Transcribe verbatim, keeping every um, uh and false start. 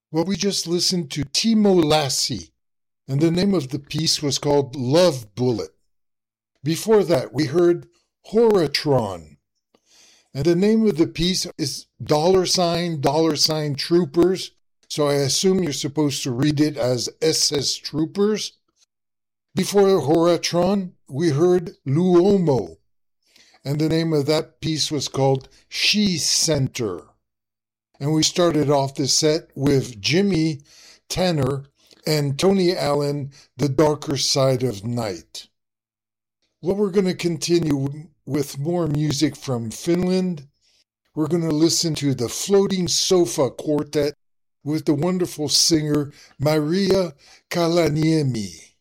Well, we just listened to Timo Lassie, and the name of the piece was called Love Bullet. Before that, we heard Horatron, and the name of the piece is dollar sign, dollar sign troopers, so I assume you're supposed to read it as S S Troopers. Before Horatron, we heard Luomo, and the name of that piece was called She Center. And we started off the set with Jimmy Tanner and Tony Allen, The Darker Side of Night. Well, we're going to continue with more music from Finland. We're going to listen to the Floating Sofa Quartet with the wonderful singer Maria Kalaniemi.